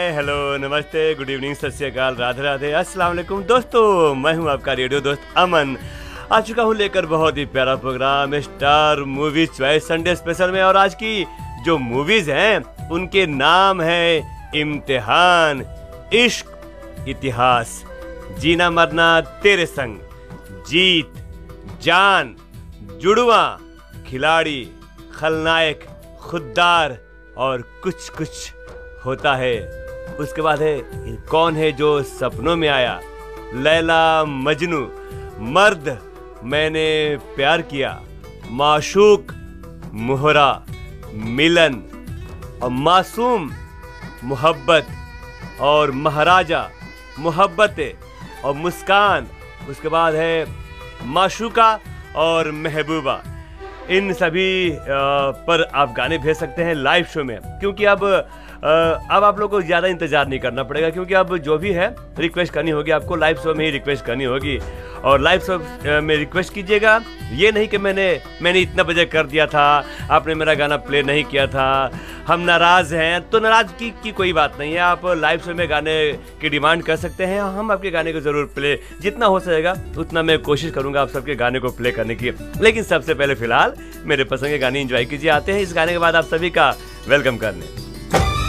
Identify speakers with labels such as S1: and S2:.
S1: Hello, नमस्ते, good evening, सत श्री अकाल, राधे राधे, अस्सलाम वालेकुम दोस्तों। मैं हूं आपका रेडियो दोस्त अमन। आ चुका हूं लेकर बहुत ही प्यारा programme star movies choice Sunday special में। और आज की जो मूवीज हैं उनके नाम है इम्तिहान, इश्क, इतिहास, जीना मरना तेरे संग, जीत, जान, जुड़वा, खिलाड़ी, खलनायक, खुददार और कुछ कुछ होता है। उसके बाद है कौन है जो सपनों में आया, लैला मजनू, मर्द मैंने प्यार किया, माशूक, मोहरा, मिलन और मासूम, मोहब्बत और महाराजा, मोहब्बत और मुस्कान। उसके बाद है माशूका और महबूबा। इन सभी पर आप गाने भेज सकते हैं लाइव शो में, क्योंकि अब आप लोगों को ज़्यादा इंतज़ार नहीं करना पड़ेगा, क्योंकि अब जो भी है रिक्वेस्ट करनी होगी आपको, लाइव शो में ही रिक्वेस्ट करनी होगी। और लाइव शो में रिक्वेस्ट कीजिएगा, ये नहीं कि मैंने इतना बजे कर दिया था, आपने मेरा गाना प्ले नहीं किया था, हम नाराज़ हैं। तो नाराज़गी की कोई बात नहीं है, आप लाइव शो में गाने की डिमांड कर सकते हैं, हम आपके गाने को ज़रूर प्ले, जितना हो सकेगा उतना मैं कोशिश करूँगा आप सबके गाने को प्ले करने की। लेकिन सबसे पहले फ़िलहाल मेरे पसंद के गाने एंजॉय कीजिए। आते हैं इस गाने के बाद आप सभी का वेलकम करने।